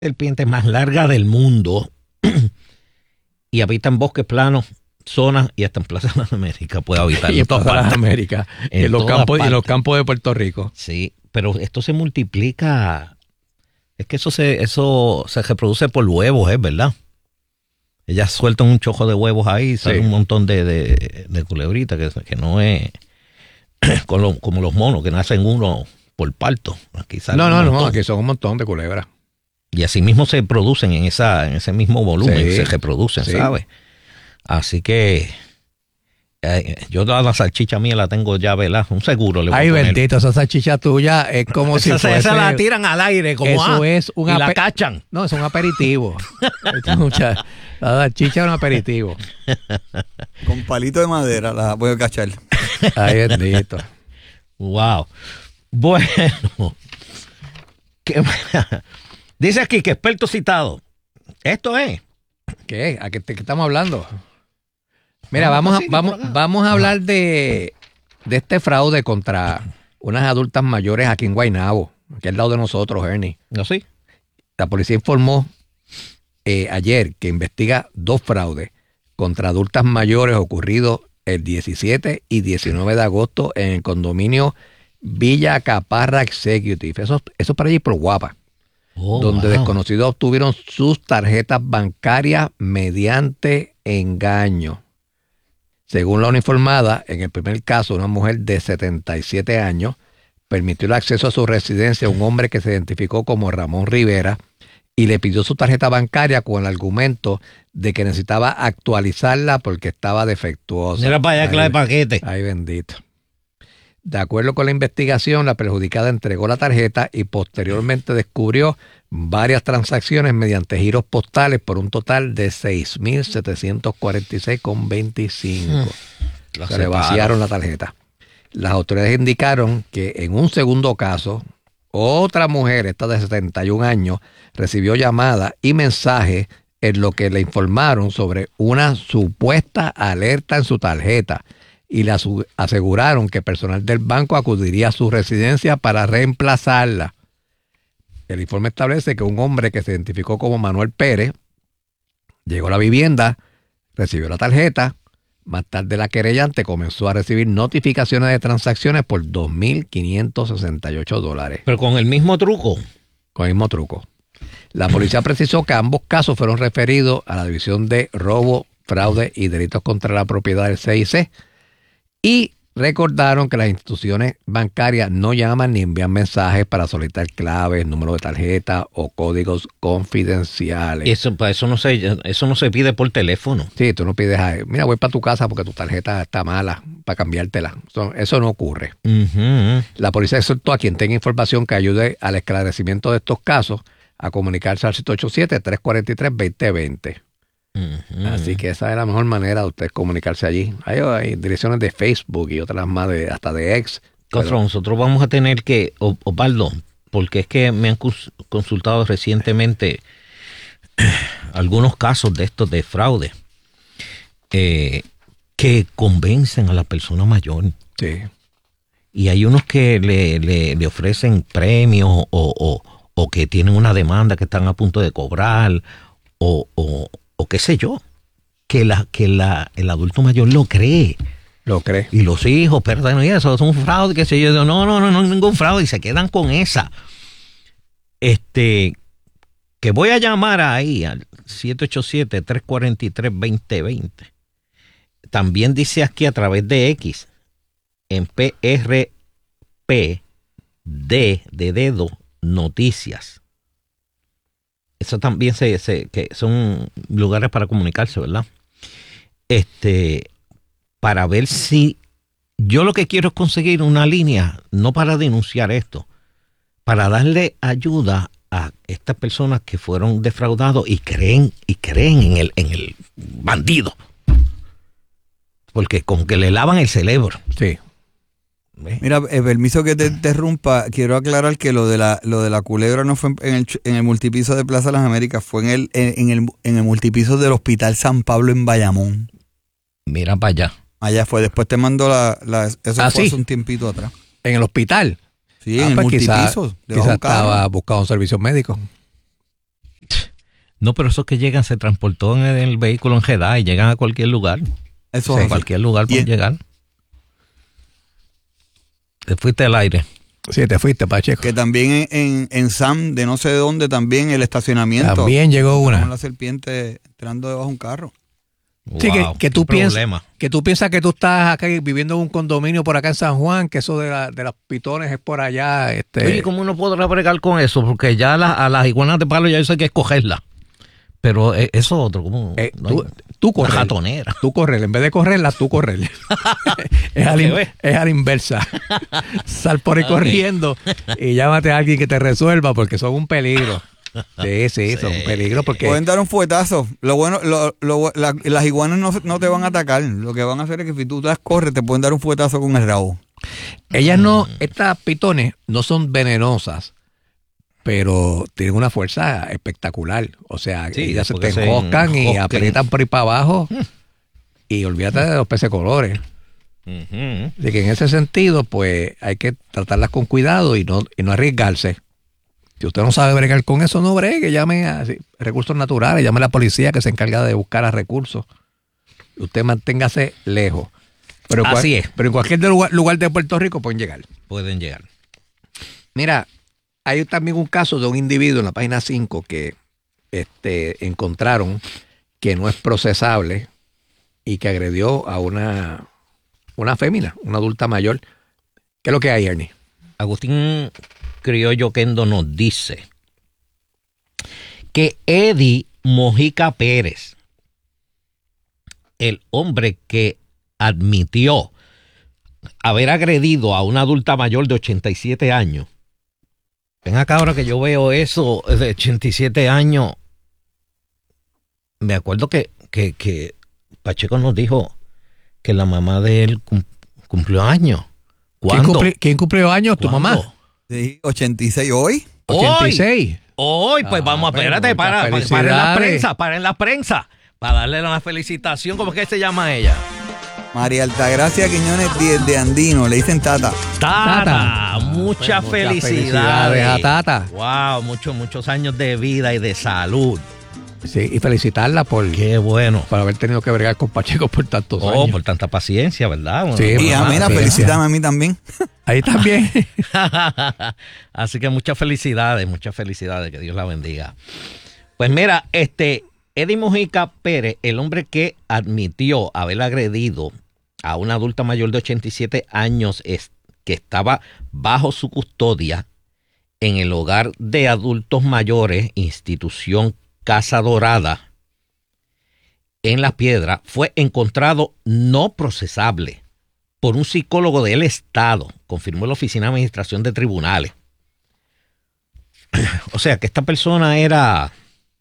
serpiente más larga del mundo y habita en bosques planos, zonas y hasta en Plaza de las Américas puede habitar. Y en Plaza de las Américas, en los campos de Puerto Rico. Sí, pero esto se multiplica. Es que eso se reproduce por huevos, ¿verdad? Ellas sueltan un chojo de huevos ahí y sale un montón de culebritas que no es como los monos que nacen uno por parto. Aquí no, aquí son un montón de culebras. Y así mismo se producen en ese mismo volumen, se reproducen, ¿sabes? Así que yo toda la salchicha mía la tengo ya velada, un seguro le voy a poner. Ay, bendito, esa salchicha tuya es como si fuese... Esa la tiran al aire, como eso es y la cachan. No, es un aperitivo. La salchicha es un aperitivo. Con palito de madera la voy a cachar. Ay, bendito. Wow. Bueno. Dice aquí que experto citado. Esto es. ¿Qué? ¿A qué estamos hablando? Mira, vamos a hablar de este fraude contra unas adultas mayores aquí en Guaynabo, aquí al lado de nosotros, Ernie. ¿No sí? La policía informó ayer que investiga 2 fraudes contra adultas mayores ocurridos el 17 y 19 de agosto en el condominio Villa Caparra Executive. Eso para allí por Guapa. Donde desconocidos obtuvieron sus tarjetas bancarias mediante engaño. Según la uniformada, en el primer caso, una mujer de 77 años permitió el acceso a su residencia a un hombre que se identificó como Ramón Rivera y le pidió su tarjeta bancaria con el argumento de que necesitaba actualizarla porque estaba defectuosa. Era para allá clave paquete. Ay, bendito. De acuerdo con la investigación, la perjudicada entregó la tarjeta y posteriormente descubrió varias transacciones mediante giros postales por un total de 6.746,25. Se le vaciaron la tarjeta. Las autoridades indicaron que en un segundo caso, otra mujer, esta de 71 años, recibió llamadas y mensajes en lo que le informaron sobre una supuesta alerta en su tarjeta y le aseguraron que personal del banco acudiría a su residencia para reemplazarla. El informe establece que un hombre que se identificó como Manuel Pérez llegó a la vivienda, recibió la tarjeta. Más tarde la querellante comenzó a recibir notificaciones de transacciones por $2,568. Pero con el mismo truco. Con el mismo truco. La policía precisó que ambos casos fueron referidos a la División de Robo, Fraude y Delitos contra la Propiedad del CIC y recordaron que las instituciones bancarias no llaman ni envían mensajes para solicitar claves, número de tarjeta o códigos confidenciales. Eso no se pide por teléfono. Sí, tú no pides, mira, voy para tu casa porque tu tarjeta está mala, para cambiártela. Eso no ocurre. Uh-huh. La policía exhortó a quien tenga información que ayude al esclarecimiento de estos casos a comunicarse al 787-343-2020. Uh-huh. Así que esa es la mejor manera de usted comunicarse allí. Hay direcciones de Facebook y otras más hasta de X. Nosotros vamos a tener que, Osvaldo, porque es que me han consultado recientemente algunos casos de estos de fraude que convencen a la persona mayor. Sí. Y hay unos que le ofrecen premios o que tienen una demanda que están a punto de cobrar o qué sé yo, que el adulto mayor lo cree. Lo cree. Y los hijos, perdón, y eso es un fraude, qué sé yo. No, ningún fraude. Y se quedan con esa. Que voy a llamar ahí al 787-343-2020. También dice aquí a través de X, en PRP, D de dedo, noticias. Eso también que son lugares para comunicarse, ¿verdad? Para ver si yo lo que quiero es conseguir una línea, no para denunciar esto, para darle ayuda a estas personas que fueron defraudados y creen en el bandido. Porque con que le lavan el cerebro. Sí. Mira, permiso que te interrumpa, quiero aclarar que lo de la culebra no fue en el multipiso de Plaza de las Américas, fue en el multipiso del Hospital San Pablo en Bayamón. Mira para allá. Allá fue, después te mando eso fue ¿sí? hace un tiempito atrás. ¿En el hospital? Sí, en el multipiso. Quizás estaba buscando un servicio médico. No, pero esos que llegan se transportó en el vehículo en Jeddah y llegan a cualquier lugar. Eso a cualquier lugar pueden llegar. Te fuiste al aire. Sí, te fuiste, Pacheco. Que también en Sam, de no sé de dónde, también el estacionamiento. También llegó una. Con la serpiente entrando debajo de un carro. Sí, Wow, que tú piensas que tú estás acá viviendo en un condominio por acá en San Juan, que eso de las pitones es por allá. Oye, ¿cómo uno podrá bregar con eso? Porque ya a las iguanas de palo ya eso hay que escogerlas. Pero eso otro, como tú corres. Ratonera. Tú corres, en vez de correrla, tú corres. es a la inversa. Sal por ahí corriendo y llámate a alguien que te resuelva porque son un peligro. Sí, son un peligro porque... Pueden dar un fuetazo. Lo bueno, las iguanas no te van a atacar. Lo que van a hacer es que si tú las corres, te pueden dar un fuetazo con el rabo. Ellas no, estas pitones no son venenosas, pero tienen una fuerza espectacular. O sea, ellas se te enjoscan y aprietan por ahí para abajo y olvídate de los peces colores. Así que en ese sentido, pues hay que tratarlas con cuidado y no arriesgarse. Si usted no sabe bregar con eso, no bregue, llame a recursos naturales, llame a la policía que se encarga de buscar a recursos. Usted manténgase lejos. Pero así es. Pero en cualquier lugar de Puerto Rico pueden llegar. Pueden llegar. Mira, hay también un caso de un individuo en la página 5 que encontraron que no es procesable y que agredió a una fémina, una adulta mayor. ¿Qué es lo que hay, Ernie? Agustín Criollo Kendo nos dice que Eddie Mojica Pérez, el hombre que admitió haber agredido a una adulta mayor de 87 años. Ven acá, ahora que yo veo eso de 87 años, me acuerdo que Pacheco nos dijo que la mamá de él cumplió años. ¿Cuándo? ¿Quién cumplió años? ¿Tu mamá? Sí, 86 hoy. 86. Hoy, pues vamos, espérate, para en la prensa, para darle una felicitación. ¿Cómo es que se llama ella? María Altagracia Quiñones de Andino, le dicen Tata. Tata, muchas felicidades a Tata. Wow, muchos años de vida y de salud. Sí, y felicitarla qué bueno. Por haber tenido que bregar con Pacheco por tantos años. Por tanta paciencia, ¿verdad? Bueno, sí, y mira, felicítame a mí también. Ahí también. Así que muchas felicidades, que Dios la bendiga. Pues mira, Eddie Mojica Pérez, el hombre que admitió haber agredido a una adulta mayor de 87 años que estaba bajo su custodia en el hogar de adultos mayores, institución Casa Dorada, en Las Piedras, fue encontrado no procesable por un psicólogo del Estado, confirmó la Oficina de Administración de Tribunales. O sea, que esta persona ¿Era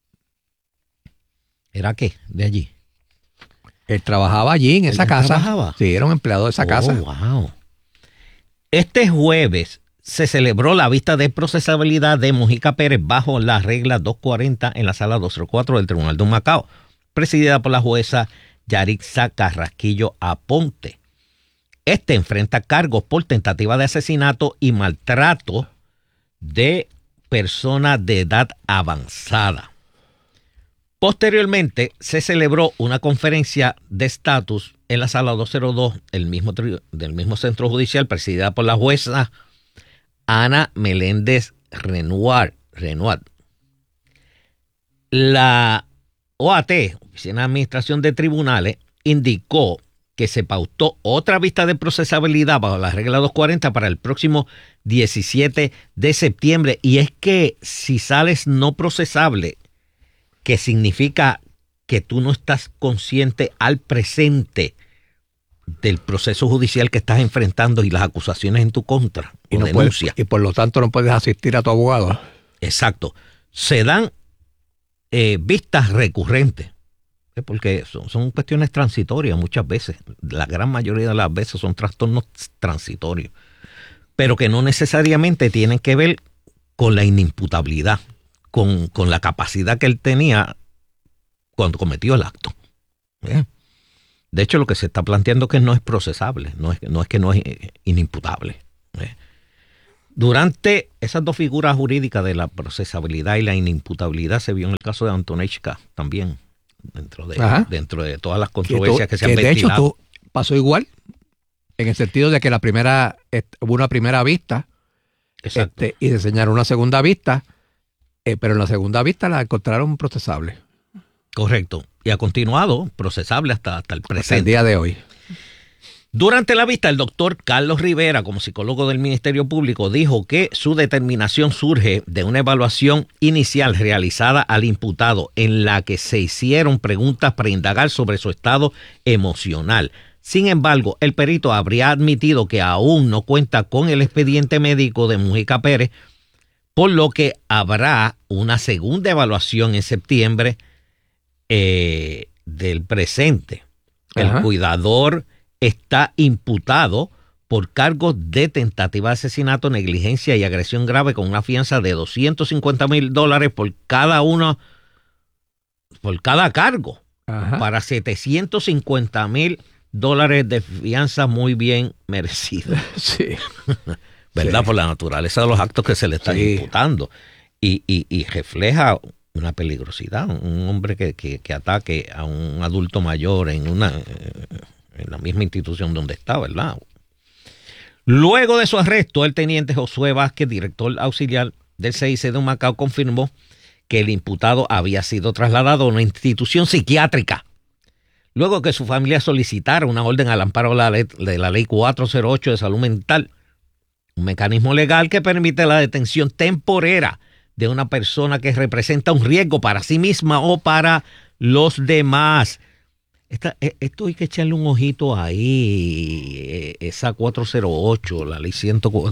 qué? De allí. Él trabajaba allí en esa casa. ¿Trabajaba? Sí, era un empleado de esa casa. Wow. Este jueves se celebró la vista de procesabilidad de Mojica Pérez bajo la regla 240 en la sala 204 del Tribunal de Humacao, presidida por la jueza Yarixa Carrasquillo Aponte. Enfrenta cargos por tentativa de asesinato y maltrato de personas de edad avanzada. Posteriormente se celebró una conferencia de estatus en la sala 202 del mismo centro judicial, presidida por la jueza Ana Meléndez Renoir. La OAT, Oficina de Administración de Tribunales, indicó que se pautó otra vista de procesabilidad bajo la regla 240 para el próximo 17 de septiembre. Y es que si sales no procesable, que significa que tú no estás consciente al presente del proceso judicial que estás enfrentando y las acusaciones en tu contra y no denuncias. Y por lo tanto no puedes asistir a tu abogado. Exacto. Se dan vistas recurrentes, porque son cuestiones transitorias muchas veces. La gran mayoría de las veces son trastornos transitorios, pero que no necesariamente tienen que ver con la inimputabilidad, con la capacidad que él tenía cuando cometió el acto. ¿Bien? De hecho, lo que se está planteando es que no es procesable, no es que no es inimputable. Durante esas dos figuras jurídicas de la procesabilidad y la inimputabilidad se vio en el caso de Antonechka también, dentro de todas las controversias que se han ventilado. De hecho, pasó igual, en el sentido de que hubo una primera vista y se señaló una segunda vista, pero en la segunda vista la encontraron procesable. Correcto. Y ha continuado procesable hasta el presente. Hasta el día de hoy. Durante la vista, el doctor Carlos Rivera, como psicólogo del Ministerio Público, dijo que su determinación surge de una evaluación inicial realizada al imputado en la que se hicieron preguntas para indagar sobre su estado emocional. Sin embargo, el perito habría admitido que aún no cuenta con el expediente médico de Mujica Pérez, por lo que habrá una segunda evaluación en septiembre del presente. El cuidador está imputado por cargos de tentativa de asesinato, negligencia y agresión grave con una fianza de $250,000 por cada cargo. Para $750,000 de fianza muy bien merecido. Sí. ¿Verdad? Sí. Por la naturaleza de los actos que se le están imputando. Y refleja una peligrosidad. Un hombre que ataque a un adulto mayor en la misma institución donde está, ¿verdad? Luego de su arresto, el teniente Josué Vázquez, director auxiliar del CIC de Humacao, confirmó que el imputado había sido trasladado a una institución psiquiátrica. Luego que su familia solicitara una orden al amparo de la Ley 408 de Salud Mental, un mecanismo legal que permite la detención temporera de una persona que representa un riesgo para sí misma o para los demás. Esto hay que echarle un ojito ahí, esa 408, la ley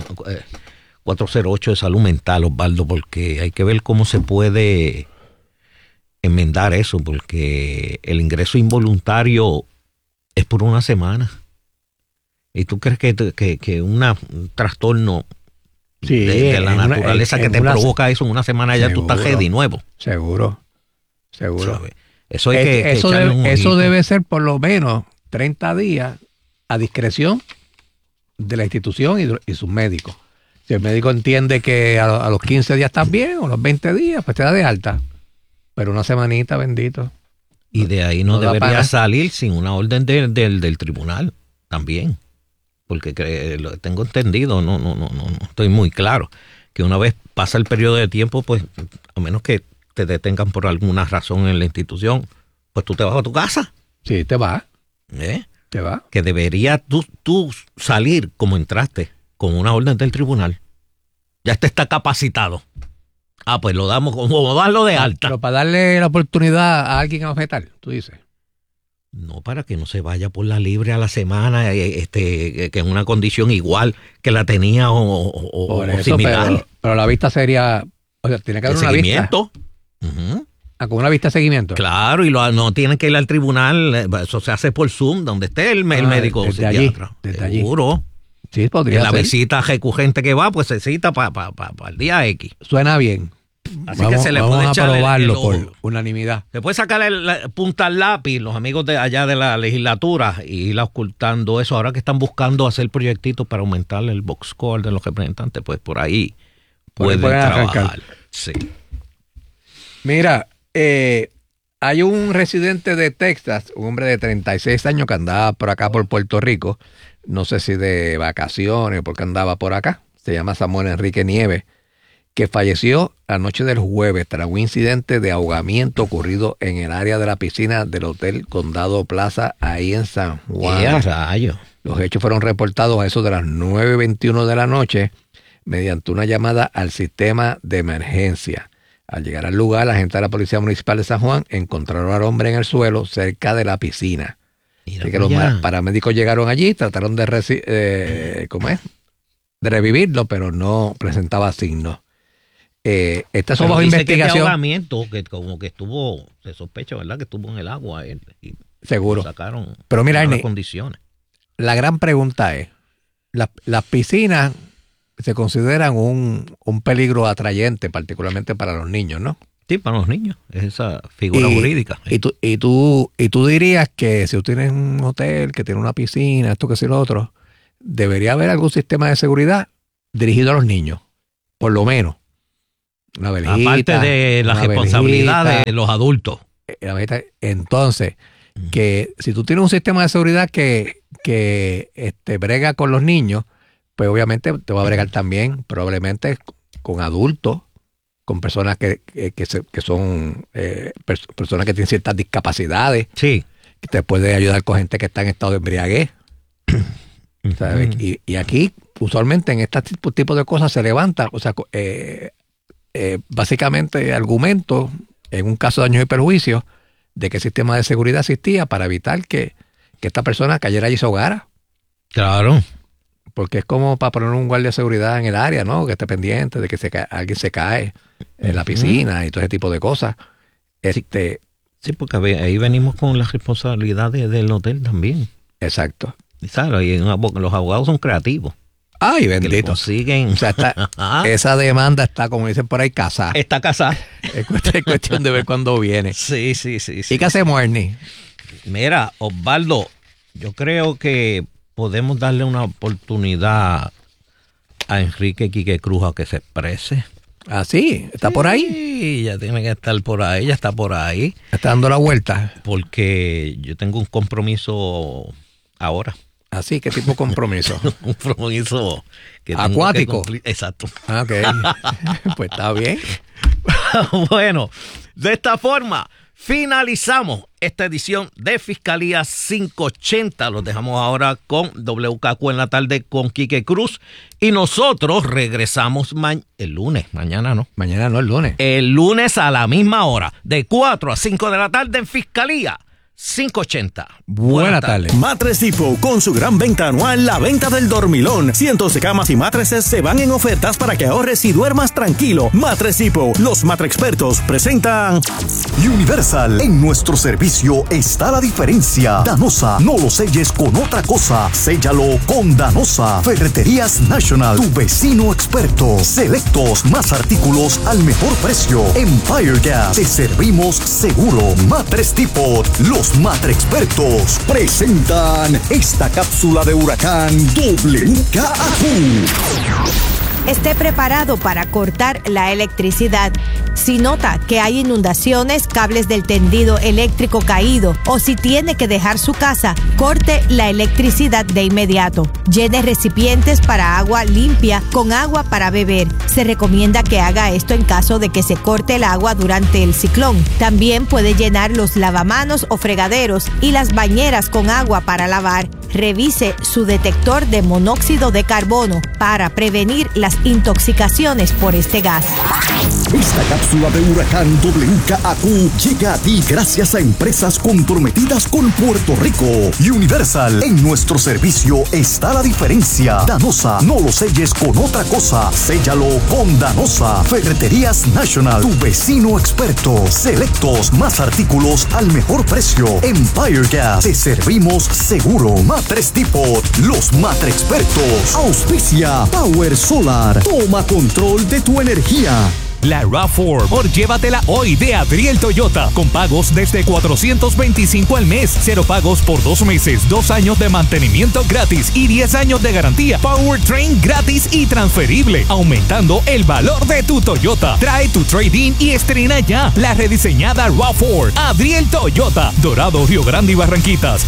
408 de salud mental, Osvaldo, porque hay que ver cómo se puede enmendar eso, porque el ingreso involuntario es por una semana. ¿Y tú crees que un trastorno de la naturaleza que te provoca eso en una semana ya tú estás ready nuevo? Seguro. ¿Sabes? Eso hay que echarle un ojito. Eso debe ser por lo menos 30 días a discreción de la institución y sus médicos. Si el médico entiende que a los 15 días estás bien o a los 20 días, pues te da de alta. Pero una semanita, bendito. Y de ahí no debería salir sin una orden del tribunal también. Porque tengo entendido, no estoy muy claro, que una vez pasa el periodo de tiempo, pues a menos que te detengan por alguna razón en la institución, pues tú te vas a tu casa. Sí, te vas. Te vas. Que debería tú salir como entraste, con una orden del tribunal. Ya está capacitado. Pues lo damos como darlo de alta. Pero para darle la oportunidad a alguien a objetar, tú dices. No, para que no se vaya por la libre a la semana, que en una condición igual que la tenía o similar. Pero la vista sería, o sea, tiene que haber una seguimiento. Vista. Con una vista de seguimiento. Claro, y no tienen que ir al tribunal, eso se hace por Zoom, donde esté el médico psiquiatra. Desde seguro. Allí. Sí, podría ser. La visita recurrente que va, pues se cita para el día X. Suena bien. Así que se le puede echar aprobarlo por unanimidad. Se puede sacar punta al lápiz, los amigos de allá de la legislatura, y ir ocultando eso. Ahora que están buscando hacer proyectitos para aumentar el box score de los representantes, pues por ahí pueden trabajar. Sí. Mira, hay un residente de Texas, un hombre de 36 años que andaba por acá por Puerto Rico, no sé si de vacaciones o porque andaba por acá, se llama Samuel Enrique Nieves, que falleció la noche del jueves tras un incidente de ahogamiento ocurrido en el área de la piscina del Hotel Condado Plaza, ahí en San Juan. ¡Qué rayo! Los hechos fueron reportados a eso de las 9:21 de la noche mediante una llamada al sistema de emergencia. Al llegar al lugar, la gente de la Policía Municipal de San Juan encontraron al hombre en el suelo cerca de la piscina. Así que los paramédicos llegaron allí, trataron de revivirlo, pero no presentaba signos. Esta es una investigación. Que ahogamiento, que como que estuvo, se sospecha, ¿verdad? Que estuvo en el agua. Seguro. Sacaron. Pero mira, las condiciones. La gran pregunta es, las piscinas se consideran un peligro atrayente, particularmente para los niños, ¿no? Sí, para los niños, es esa figura jurídica. Y tú dirías que si tú tienes un hotel que tiene una piscina, esto que sí lo otro, ¿debería haber algún sistema de seguridad dirigido a los niños, por lo menos. Una velita, aparte de la responsabilidad de los adultos. Entonces, que si tú tienes un sistema de seguridad que brega con los niños, pues obviamente te va a bregar también probablemente con adultos, con personas que son personas que tienen ciertas discapacidades. Sí. Que te puede ayudar con gente que está en estado de embriaguez. ¿Sabes? Y aquí, usualmente, en este tipo de cosas se levanta, o sea, básicamente argumentos, en un caso de daños y perjuicios, de que el sistema de seguridad existía para evitar que esta persona cayera allí y se ahogara. Claro. Porque es como para poner un guardia de seguridad en el área, ¿no? Que esté pendiente de que alguien se cae en la piscina y todo ese tipo de cosas. Sí, porque ahí venimos con las responsabilidades del hotel también. Exacto. Y sabes, los abogados son creativos. Ay, bendito. Que consiguen. O sea, esa demanda está, como dicen por ahí, casada. Está casada. Es cuestión de ver cuándo viene. Sí. ¿Y qué hacemos, Ernie? Mira, Osvaldo, yo creo que podemos darle una oportunidad a Enrique Quique Cruz a que se exprese. ¿Ah, sí? ¿Está por ahí? Sí, ya tiene que estar por ahí, ya está por ahí. ¿Está dando la vuelta? Porque yo tengo un compromiso ahora. ¿Así? ¿Qué tipo de compromiso? Un compromiso que acuático. Exacto. Ok. Pues está bien. Bueno, de esta forma finalizamos esta edición de Fiscalía 580. Los dejamos ahora con WKQ en la tarde con Quique Cruz. Y nosotros regresamos el lunes. Mañana no. Mañana no, el lunes. El lunes a la misma hora, de 4 a 5 de la tarde en Fiscalía 580. Buenas tardes. Mattress Depot, con su gran venta anual, la venta del dormilón. Cientos de camas y mattresses se van en ofertas para que ahorres y duermas tranquilo. Mattress Depot, los Expertos presentan Universal. En nuestro servicio está la diferencia. Danosa, no lo selles con otra cosa. Séllalo con Danosa. Ferreterías National, tu vecino experto. Selectos, más artículos al mejor precio. Empire Gas, te servimos seguro. Mattress Depot, los Expertos presentan esta cápsula de huracán WKAQ. Esté preparado para cortar la electricidad. Si nota que hay inundaciones, cables del tendido eléctrico caído o si tiene que dejar su casa, corte la electricidad de inmediato. Llene recipientes para agua limpia con agua para beber. Se recomienda que haga esto en caso de que se corte el agua durante el ciclón. También puede llenar los lavamanos o fregaderos y las bañeras con agua para lavar. Revise su detector de monóxido de carbono para prevenir las intoxicaciones por este gas. Esta cápsula de huracán WKAQ llega a ti gracias a empresas comprometidas con Puerto Rico. Universal, en nuestro servicio está la diferencia. Danosa, no lo selles con otra cosa. Séllalo con Danosa. Ferreterías National, tu vecino experto. Selectos, más artículos al mejor precio. Empire Gas, te servimos seguro. Mattress Depot, los Expertos. Auspicia Power Solar. Toma control de tu energía. La RAV4 por llévatela hoy de Adriel Toyota, con pagos desde $425 al mes, 0 pagos por 2 meses, 2 años de mantenimiento gratis y 10 años de garantía, powertrain gratis y transferible, aumentando el valor de tu Toyota. Trae tu trade-in y estrena ya la rediseñada RAV4. Adriel Toyota, Dorado, Río Grande y Barranquitas,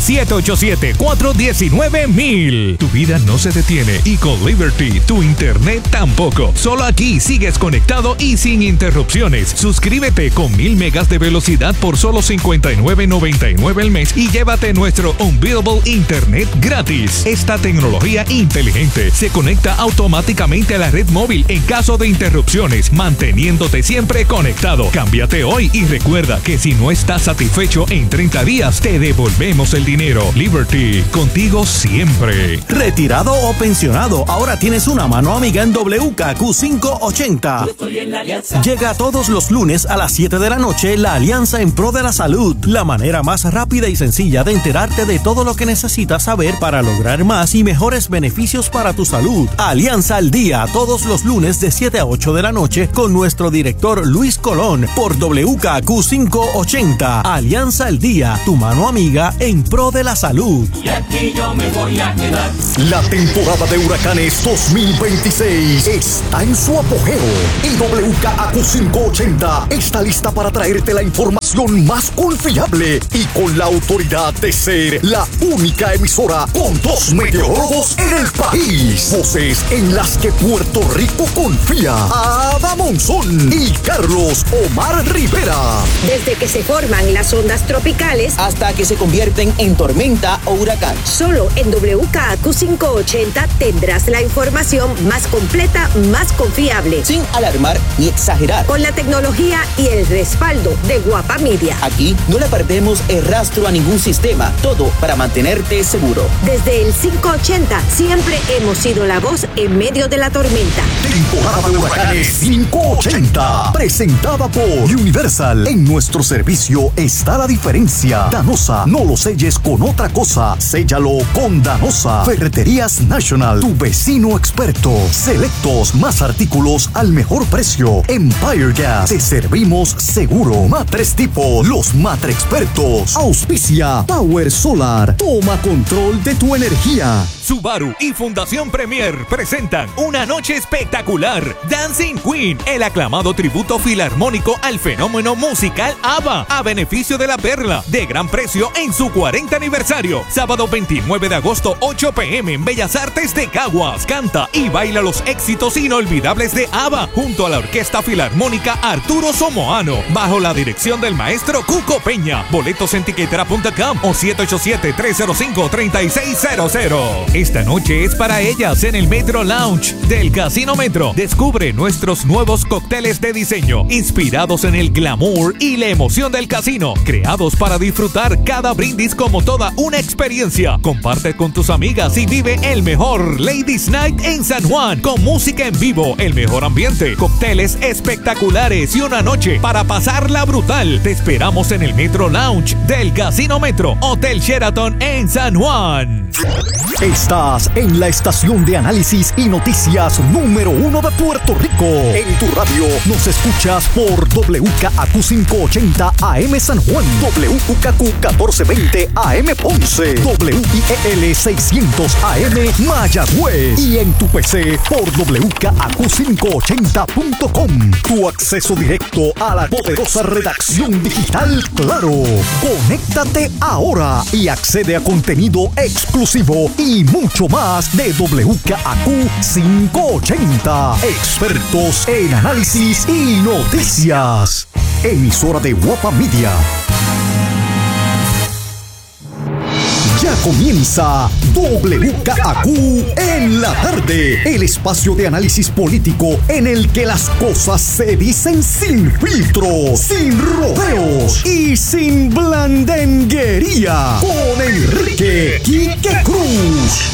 787-419-1000. Tu vida no se detiene y con Liberty tu internet tampoco. Solo aquí sigues conectado y sin interrupciones. Suscríbete con 1000 megas de velocidad por solo $59.99 al mes y llévate nuestro Unbeatable Internet gratis. Esta tecnología inteligente se conecta automáticamente a la red móvil en caso de interrupciones, manteniéndote siempre conectado. Cámbiate hoy y recuerda que si no estás satisfecho en 30 días, te devolvemos el dinero. Liberty, contigo siempre. Retirado o pensionado, ahora tienes una mano amiga en WKQ 580. Yo estoy en la Llega todos los lunes a las 7 de la noche la Alianza en Pro de la Salud, la manera más rápida y sencilla de enterarte de todo lo que necesitas saber para lograr más y mejores beneficios para tu salud. Alianza al Día, todos los lunes de 7 a 8 de la noche con nuestro director Luis Colón por WKQ 580. Alianza al Día, tu mano amiga en pro de la salud. Y aquí yo me voy a quedar. La temporada de huracanes 2026 está en su apogeo y WKQ 580 está lista para traerte la información más confiable y con la autoridad de ser la única emisora con 2 meteorólogos en el país. Voces en las que Puerto Rico confía. Ada Monzón y Carlos Omar Rivera. Desde que se forman las ondas tropicales hasta que se convierten en tormenta o huracán. Solo en WKQ 580 tendrás la información más completa, más confiable. Sin alarmar ni exagerar. Con la tecnología y el respaldo de Guapa Media. Aquí no le perdemos el rastro a ningún sistema. Todo para mantenerte seguro. Desde el 580 siempre hemos sido la voz en medio de la tormenta. Temporada de huracanes 580. Presentada por Universal. En nuestro servicio está la diferencia. Danosa, no lo selles con otra cosa. Séllalo con Danosa. Ferreterías National, tu vecino experto. Selectos, más artículos al mejor precio. Empire Gas, te servimos seguro. Matres Tipo, los Matre Expertos. Auspicia Power Solar. Toma control de tu energía. Subaru y Fundación Premier presentan una noche espectacular. Dancing Queen, el aclamado tributo filarmónico al fenómeno musical ABBA, a beneficio de La Perla, de gran precio en su 40 aniversario. Sábado 29 de agosto, 8 p.m. en Bellas Artes de Caguas. Canta y baila los éxitos inolvidables de ABBA junto a la Orquesta Filarmónica Arturo Somoano, bajo la dirección del maestro Cuco Peña. Boletos en tiquetera.com o 787-305-3600. Esta noche es para ellas en el Metro Lounge del Casino Metro. Descubre nuestros nuevos cócteles de diseño, inspirados en el glamour y la emoción del casino, creados para disfrutar cada brindis como toda una experiencia. Comparte con tus amigas y vive el mejor Ladies Night en San Juan, con música en vivo, el mejor ambiente, cócteles espectaculares y una noche para pasarla brutal. Te esperamos en el Metro Lounge del Casino Metro, Hotel Sheraton en San Juan. Estás en la estación de análisis y noticias número 1 de Puerto Rico. En tu radio nos escuchas por WKQ 580 AM San Juan, WKQ 1420 AM Ponce, WIEL 600 AM Mayagüez y en tu PC por WKQ580.com. Tu acceso directo a la poderosa redacción digital Claro. Conéctate ahora y accede a contenido exclusivo y mucho más de WKQ 580. Expertos en análisis y noticias. Emisora de Guapa Media. Ya comienza WKQ en la tarde, el espacio de análisis político en el que las cosas se dicen sin filtros, sin rodeos y sin blandenguería. Con Enrique Quique Cruz.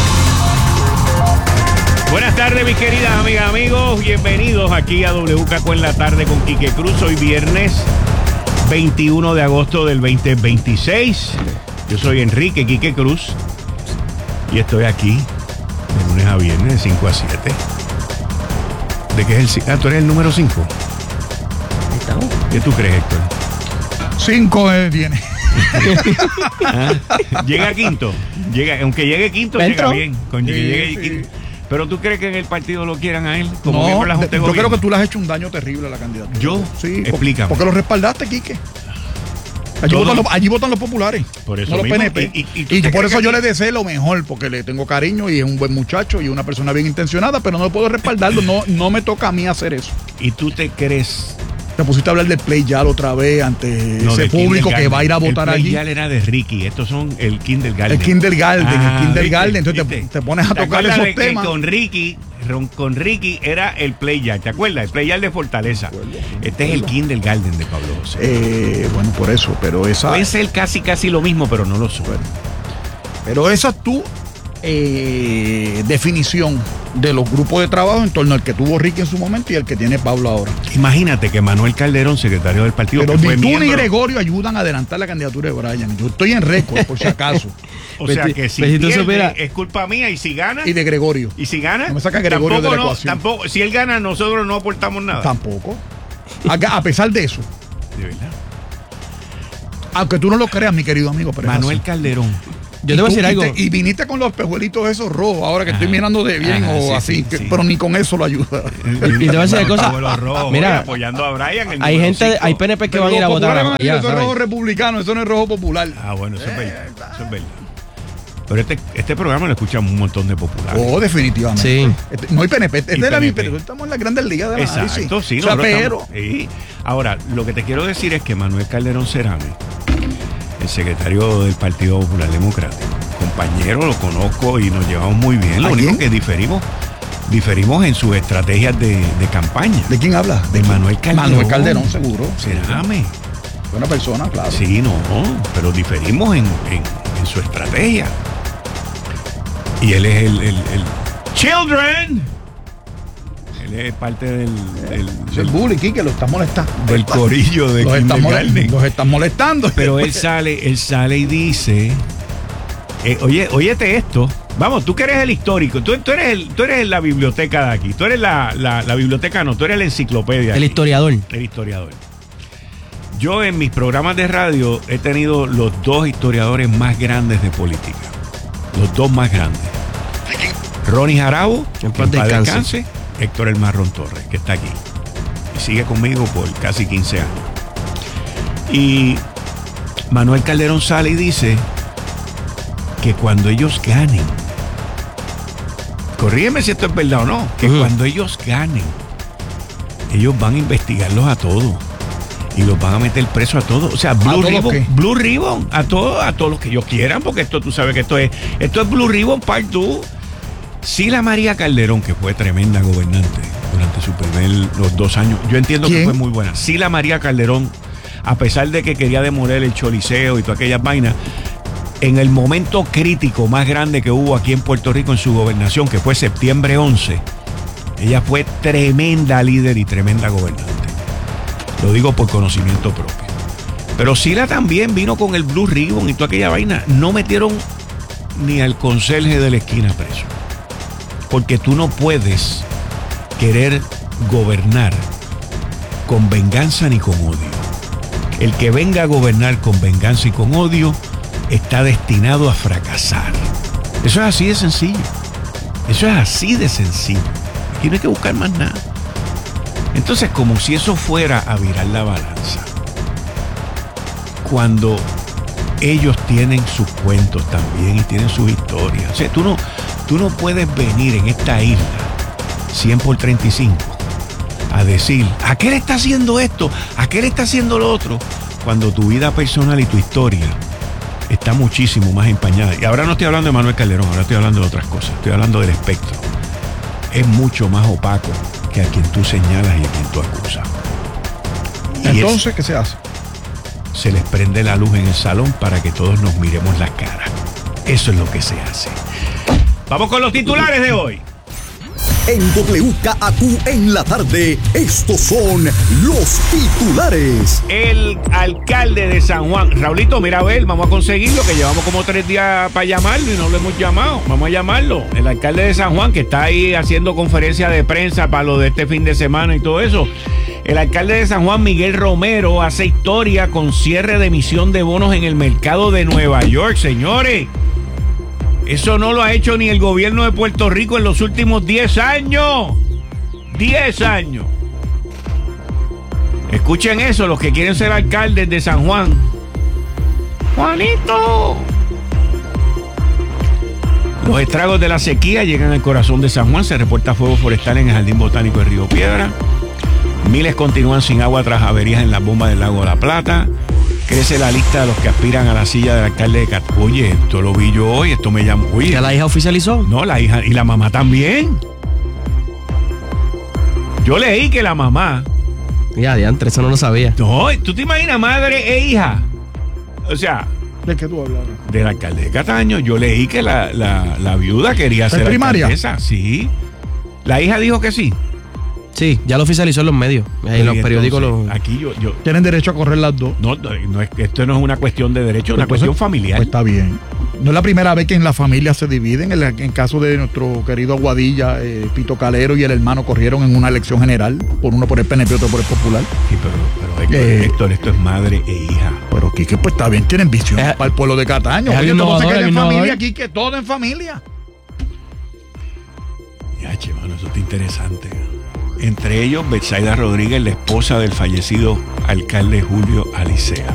Buenas tardes, mis queridas amigas, amigos. Bienvenidos aquí a WKQ en la tarde con Quique Cruz. Hoy viernes 21 de agosto del 2026. Yo soy Enrique Quique Cruz y estoy aquí de lunes a viernes de 5 a 7. ¿De qué es el? Ah, tú eres el número 5. ¿Qué tú crees, Héctor? 5 viene. Llega quinto. Aunque llegue quinto, llega bien. Con que llegue quinto. Pero tú crees que en el partido lo quieran a él como miembro de la Junta de Gobierno. Yo creo que tú le has hecho un daño terrible a la candidatura. ¿Yo? Sí. Explícame. Porque lo respaldaste, Quique. Allí votan los populares, por eso no los mismo. PNP. Y por eso yo le deseo lo mejor, porque le tengo cariño y es un buen muchacho y una persona bien intencionada, pero no puedo respaldarlo. No me toca a mí hacer eso. ¿Y tú te crees? Te pusiste a hablar del Play Yal otra vez ante ese público que va a ir a votar allí. El Play Yal era de Ricky. Estos son el Kindergarten. El Kindergarten. Entonces te pones a tocar esos temas. Con Ricky era el Play Yal. ¿Te acuerdas? El Play Yal de Fortaleza. Este es el Kindergarten de Pablo José. Bueno, por eso. Pero esa... Puede ser casi lo mismo, pero no lo son. Pero esa es tu definición de los grupos de trabajo en torno al que tuvo Ricky en su momento y el que tiene Pablo ahora. Imagínate que Manuel Calderón, secretario del partido, pero que fue ni tú miembro, ni Gregorio ayudan a adelantar la candidatura de Brian. Yo estoy en récord, por si acaso. O sea que si pierde, es culpa mía, y si gana... Y de Gregorio. Y si gana... No me saca Gregorio tampoco de la ecuación. Tampoco, si él gana, nosotros no aportamos nada. Tampoco. A pesar de eso. De verdad. Aunque tú no lo creas, mi querido amigo. Pero Manuel Calderón. Yo te voy a decir algo. Y viniste con los pejuelitos esos rojos, ahora que estoy mirando de bien pero ni con eso lo ayuda. Y te voy a decir cosa. Mira, apoyando a Brian. Hay gente, hay PNP que van a ir a votar. Eso es rojo republicano, eso no es rojo popular. Bueno, eso es verdad. Eso es verdad. Pero este programa lo escuchan un montón de populares. Definitivamente. Sí. No hay PNP. Estamos en la Grandes Ligas de la Exacto, sí. Sí. Ahora, lo que te quiero decir es que Manuel Calderón Cerame, el secretario del Partido Popular Democrático, compañero, lo conozco y nos llevamos muy bien. Lo único que diferimos en sus estrategias de campaña. ¿De quién habla? De Manuel Calderón. Manuel Calderón, seguro. Cerame. Buena persona, claro. Sí, pero diferimos en su estrategia. Y él es el Children. Él es parte del bully, Quique, lo está molestando. Del corillo de Kindergarten. Los están molestando. Pero él sale y dice, óyete esto. Vamos, tú que eres el histórico, tú eres la biblioteca de aquí. Tú eres la biblioteca, no, tú eres la enciclopedia. El historiador. El historiador. Yo en mis programas de radio he tenido los dos historiadores más grandes de política. Los dos más grandes. Ronnie Jarabo, en paz descanse. Héctor El Marrón Torres, que está aquí. Y sigue conmigo por casi 15 años. Y Manuel Calderón sale y dice que cuando ellos ganen, corrígeme si esto es verdad o no, que cuando ellos ganen, ellos van a investigarlos a todos. Y los van a meter preso a todos. O sea, Blue Ribbon, a todos los que ellos quieran, porque esto tú sabes que esto es Blue Ribbon Part 2. Sila María Calderón, que fue tremenda gobernante durante los 2 años. Yo entiendo que fue muy buena. Sila María Calderón, a pesar de que quería demoler el choliseo y todas aquellas vainas, en el momento crítico más grande que hubo aquí en Puerto Rico en su gobernación, que fue septiembre 11, ella fue tremenda líder y tremenda gobernante. Lo digo por conocimiento propio. Pero Sila también vino con el Blue Ribbon y toda aquella vaina. No metieron ni al conserje de la esquina preso. Porque tú no puedes querer gobernar con venganza ni con odio. El que venga a gobernar con venganza y con odio está destinado a fracasar. Eso es así de sencillo. Eso es así de sencillo. Aquí no hay que buscar más nada. Entonces, como si eso fuera a virar la balanza, cuando ellos tienen sus cuentos también y tienen sus historias. O sea, tú no puedes venir en esta isla 100 por 35 a decir, aquel está haciendo esto, aquel está haciendo lo otro, cuando tu vida personal y tu historia está muchísimo más empañada. Y ahora no estoy hablando de Manuel Calderón, ahora estoy hablando de otras cosas, estoy hablando del espectro. Es mucho más opaco que a quien tú señalas y a quien tú acusas. Entonces, ¿qué se hace? Se les prende la luz en el salón para que todos nos miremos la cara. Eso es lo que se hace. Vamos con los titulares de hoy. En WKAQ en la tarde, estos son los titulares. El alcalde de San Juan, Raulito, mira a ver, vamos a conseguirlo, que llevamos como 3 días para llamarlo y no lo hemos llamado. Vamos a llamarlo. El alcalde de San Juan, que está ahí haciendo conferencia de prensa para lo de este fin de semana y todo eso. El alcalde de San Juan, Miguel Romero, hace historia con cierre de emisión de bonos en el mercado de Nueva York, señores. Eso no lo ha hecho ni el gobierno de Puerto Rico en los últimos 10 años. 10 años. Escuchen eso, los que quieren ser alcaldes de San Juan. ¡Juanito! Los estragos de la sequía llegan al corazón de San Juan. Se reporta fuego forestal en el Jardín Botánico de Río Piedra. Miles continúan sin agua tras averías en las bombas del Lago de la Plata. Crece la lista de los que aspiran a la silla del alcalde de Cataño. Oye, esto lo vi yo hoy, esto me llamó. Oye, ¿ya la hija oficializó? No, la hija y la mamá también. Yo leí que la mamá. Ya, diantre, eso no lo sabía. No, ¿tú te imaginas madre e hija? O sea, ¿de qué tú hablas? Del alcalde de Cataño. Yo leí que la viuda quería ser primaria. Alcaldesa. Sí. ¿La hija dijo que sí? Sí, ya lo oficializó en los medios, en los periódicos. Aquí yo tienen derecho a correr las dos. No, esto no es una cuestión de derecho, es una cuestión familiar. Pues está bien. No es la primera vez que en la familia se dividen. En caso de nuestro querido Aguadilla, Pito Calero y el hermano corrieron en una elección general, uno por el PNP y otro por el Popular. Sí, pero Héctor, esto es madre e hija. Pero Quique, pues está bien, tienen visión para el pueblo de Cataño. Oye, todo se queda en familia, Quique, todo en familia. Ya, che, mano, eso está interesante. Entre ellos, Betsaida Rodríguez, la esposa del fallecido alcalde Julio Alicea.